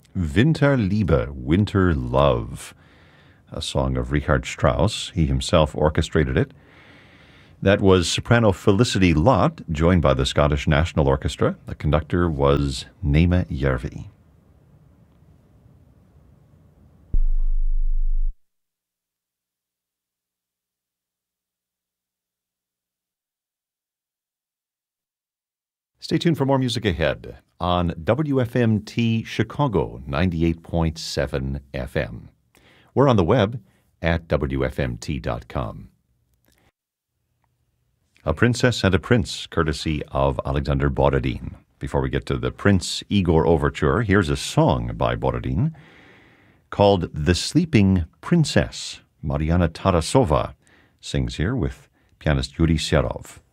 Winterliebe, Winter Love, a song of Richard Strauss. He himself orchestrated it. That was soprano Felicity Lott, joined by the Scottish National Orchestra. The conductor was Nema Järvi. Stay tuned for more music ahead on WFMT Chicago 98.7 FM. We're on the web at WFMT.com. A Princess and a Prince, courtesy of Alexander Borodin. Before we get to the Prince Igor Overture, here's a song by Borodin called The Sleeping Princess. Mariana Tarasova sings here with pianist Yuri Serov.